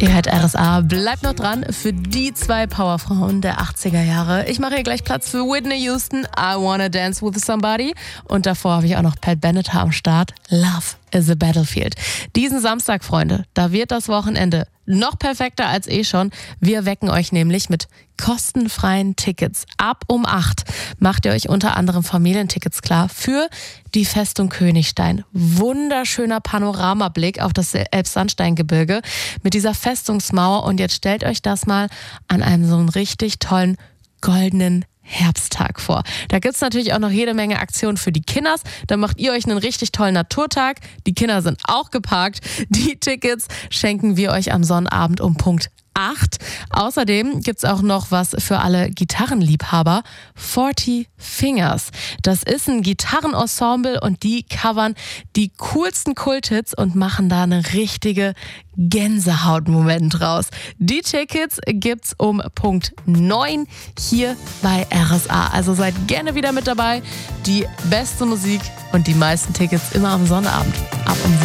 Ihr hört RSA, bleibt noch dran für die 2 Powerfrauen der 80er Jahre. Ich mache hier gleich Platz für Whitney Houston, I Wanna Dance With Somebody. Und davor habe ich auch noch Pat Benatar am Start, Love is a Battlefield. Diesen Samstag, Freunde, da wird das Wochenende noch perfekter als schon. Wir wecken euch nämlich mit kostenfreien Tickets. Ab um 8 macht ihr euch unter anderem Familientickets klar für die Festung Königstein. Wunderschöner Panoramablick auf das Elbsandsteingebirge mit dieser Festungsmauer. Und jetzt stellt euch das mal an einem so einen richtig tollen goldenen Herbsttag vor. Da gibt's natürlich auch noch jede Menge Aktionen für die Kinders. Da macht ihr euch einen richtig tollen Naturtag. Die Kinder sind auch geparkt. Die Tickets schenken wir euch am Sonnabend um Punkt 8. Außerdem gibt's auch noch was für alle Gitarrenliebhaber. 40 Fingers. Das ist ein Gitarrenensemble und die covern die coolsten Kulthits und machen da eine richtige Gänsehautmoment draus. Die Tickets gibt's um Punkt 9 hier bei RSA. Also seid gerne wieder mit dabei. Die beste Musik und die meisten Tickets immer am Sonnabend ab um